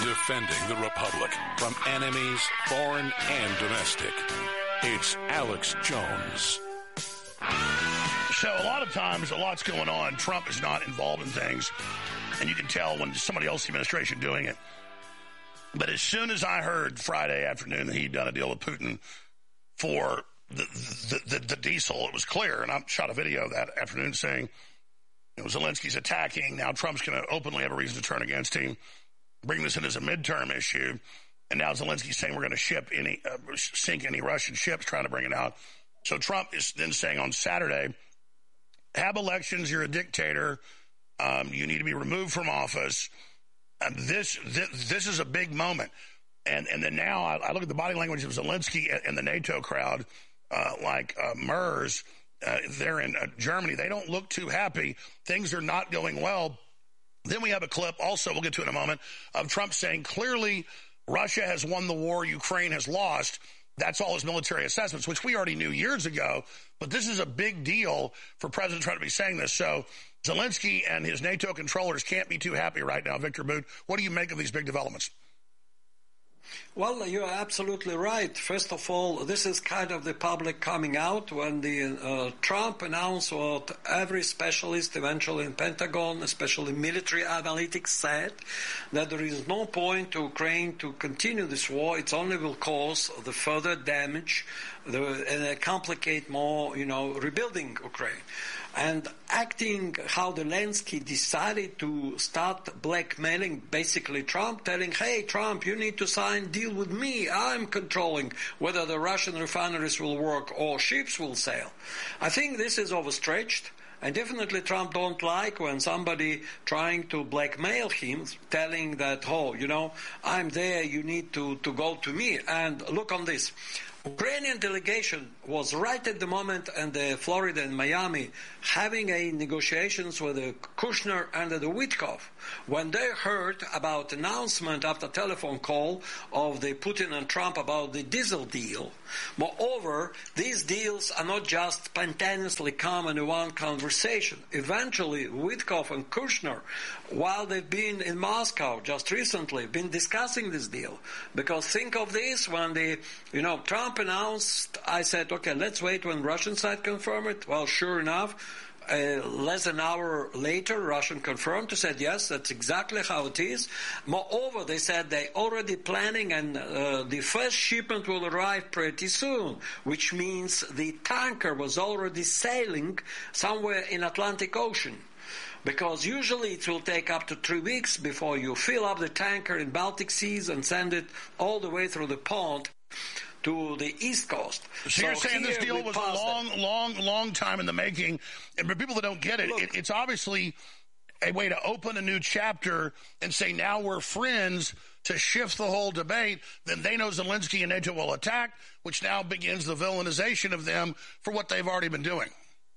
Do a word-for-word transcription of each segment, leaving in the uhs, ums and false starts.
Defending the Republic from enemies, foreign and domestic. It's Alex Jones. So a lot of times, a lot's going on. Trump is not involved in things, and you can tell when somebody else in the administration doing it. But as soon as I heard Friday afternoon that he'd done a deal with Putin for the, the, the, the diesel, it was clear, and I shot a video that afternoon saying, you know, Zelensky's attacking, now Trump's going to openly have a reason to turn against him, bring this in as a midterm issue, and now Zelensky's saying we're going to ship any, uh, sink any Russian ships trying to bring it out. So Trump is then saying on Saturday, have elections, you're a dictator, um, you need to be removed from office. Um, this, this this is a big moment. And and then now I, I look at the body language of Zelensky and the NATO crowd, uh, like uh, MERS, uh, they're in uh, Germany. They don't look too happy. Things are not going well. Then we have a clip, also we'll get to in a moment, of Trump saying clearly Russia has won the war, Ukraine has lost. That's all his military assessments, which we already knew years ago. But this is a big deal for President Trump to be saying this. So Zelensky and his NATO controllers can't be too happy right now. Victor Boot, what do you make of these big developments? Well, you're absolutely right. First of all, this is kind of the public coming out when the uh, Trump announced what every specialist eventually in Pentagon, especially military analytics, said, that there is no point to Ukraine to continue this war. It only will cause the further damage the, and complicate more, you know, rebuilding Ukraine. And acting how Zelensky decided to start blackmailing basically Trump, telling, hey, Trump, you need to sign deal with me. I'm controlling whether the Russian refineries will work or ships will sail. I think this is overstretched. And definitely Trump don't like when somebody trying to blackmail him, telling that, oh, you know, I'm there, you need to, to go to me. And look on this. Ukrainian delegation was right at the moment in the Florida and Miami having a negotiations with the Kushner and the Witkoff when they heard about announcement after telephone call of the Putin and Trump about the diesel deal. Moreover, these deals are not just spontaneously come in one conversation. Eventually, Witkoff and Kushner, while they've been in Moscow just recently, been discussing this deal. Because think of this, when the, you know, Trump announced, I said, okay, let's wait when Russian side confirm it. Well, sure enough, uh, less than an hour later, Russian confirmed to said, yes, that's exactly how it is. Moreover, they said they already planning and uh, the first shipment will arrive pretty soon, which means the tanker was already sailing somewhere in Atlantic Ocean. Because usually it will take up to three weeks before you fill up the tanker in Baltic Seas and send it all the way through the pond to the East Coast. So, so you're saying this deal was a long, that. long, long time in the making. And for people that don't get it, Look, it, it's obviously a way to open a new chapter and say now we're friends to shift the whole debate. Then they know Zelensky and NATO will attack, which now begins the villainization of them for what they've already been doing.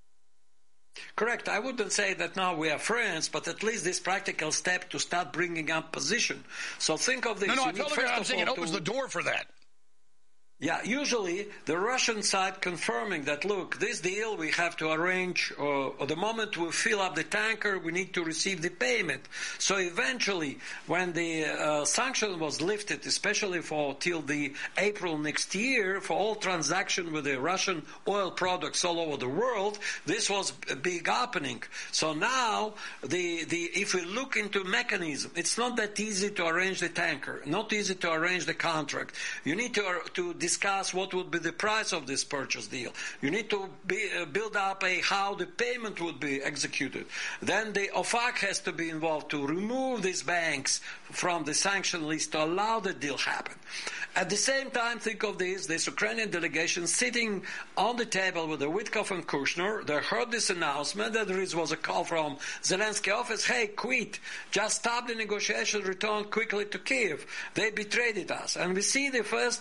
Correct. I wouldn't say that now we are friends, but at least this practical step to start bringing up position. So think of this. No, no, I totally agree. I'm saying it opens the door for that. Yeah, usually the Russian side confirming that, look, this deal we have to arrange, uh, the moment we fill up the tanker, we need to receive the payment. So eventually, when the uh, sanction was lifted, especially for till the April next year, for all transaction with the Russian oil products all over the world, this was a big happening. So now, the, the if we look into mechanism, it's not that easy to arrange the tanker, not easy to arrange the contract. You need to, to discuss what would be the price of this purchase deal. You need to be, uh, build up a how the payment would be executed. Then the OFAC has to be involved to remove these banks from the sanction list to allow the deal happen. At the same time, think of this, this Ukrainian delegation sitting on the table with the Witkoff and Kushner. They heard this announcement that there was a call from Zelensky office, hey, quit, just stop the negotiation, return quickly to Kiev. They betrayed us. And we see the first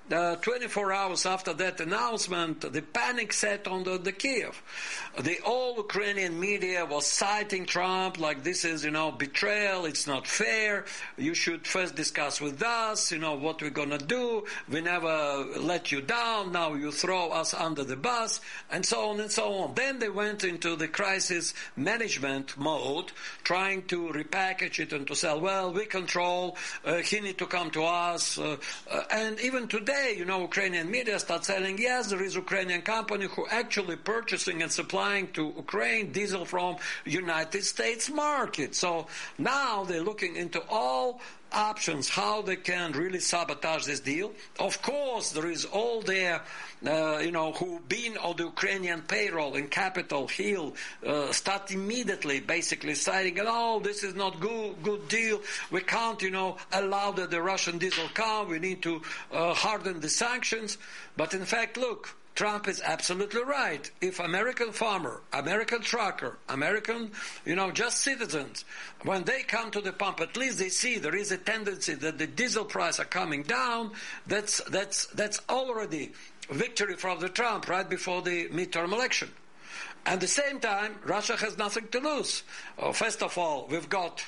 uh, twenty-four hours after that announcement, the panic set on the, the Kiev. The all Ukrainian media was citing Trump like this is, you know, betrayal, it's not fair, you should first discuss with us, you know, what we're going to do, we never let you down, now you throw us under the bus, and so on and so on. Then they went into the crisis management mode, trying to repackage it and to say, well, we control, uh, he need to come to us, uh, uh, and even today, you know, Ukrainian media start saying, yes, there is Ukrainian company who actually purchasing and supplying to Ukraine diesel from United States market. So now they're looking into all options, how they can really sabotage this deal. Of course, there is all there, uh, you know, who been on the Ukrainian payroll in Capitol Hill, uh, start immediately basically citing, oh, this is not good, good deal. We can't, you know, allow that the Russian diesel come. We need to uh, harden the sanctions. But in fact, look, Trump is absolutely right. If American farmer, American trucker, American, you know, just citizens, when they come to the pump, at least they see there is a tendency that the diesel price are coming down. That's that's that's already victory from the Trump right before the midterm election. At the same time, Russia has nothing to lose. Uh, first of all, we've got,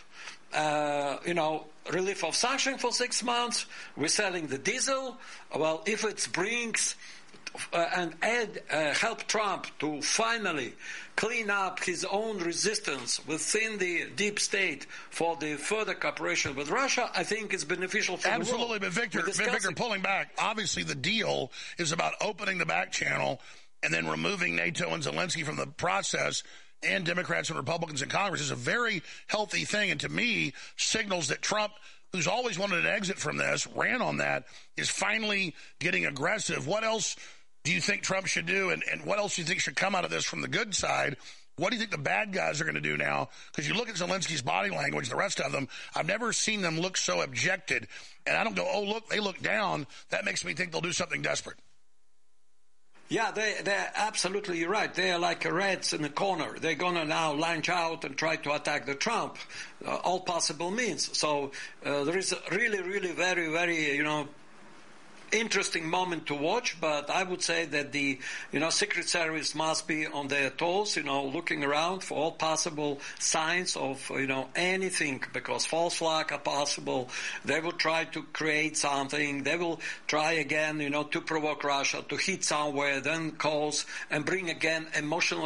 uh, you know, relief of sanction for six months. We're selling the diesel. Well, if it brings Uh, and add, uh, help Trump to finally clean up his own resistance within the deep state for the further cooperation with Russia, I think it's beneficial for Absolutely, the world. but Victor, Victor, pulling back, obviously the deal is about opening the back channel and then removing NATO and Zelensky from the process, and Democrats and Republicans in Congress is a very healthy thing, and to me signals that Trump, who's always wanted an exit from this, ran on that, is finally getting aggressive. What else do you think Trump should do, and, and what else do you think should come out of this from the good side? What do you think the bad guys are going to do now? Because you look at Zelensky's body language, the rest of them, I've never seen them look so abjected. And I don't go, oh, look, they look down. That makes me think they'll do something desperate. Yeah, they, they're absolutely right. They're like rats in a corner. They're going to now launch out and try to attack the Trump, uh, all possible means. So uh, there is a really, really very, very, you know, interesting moment to watch, but I would say that the, you know, Secret Service must be on their toes, you know, looking around for all possible signs of, you know, anything, because false flag are possible. They will try to create something. They will try again, you know, to provoke Russia, to hit somewhere, then cause and bring again emotional